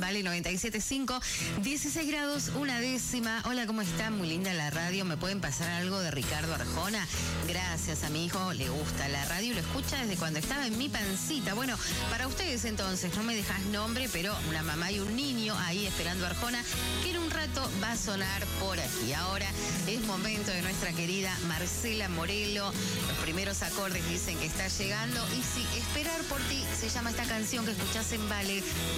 Vale 97.5, 16 grados, 1 décima. Hola, ¿cómo está? Muy linda la radio. ¿Me pueden pasar algo de Ricardo Arjona? Gracias, a mi hijo le gusta la radio, lo escucha desde cuando estaba en mi pancita. Bueno, para ustedes entonces, no me dejas nombre, pero una mamá y un niño ahí esperando a Arjona, que en un rato va a sonar por aquí. Ahora es momento de nuestra querida Marcela Morelo. Los primeros acordes dicen que está llegando. Y sí, Esperar por ti se llama esta canción que escuchás en Vale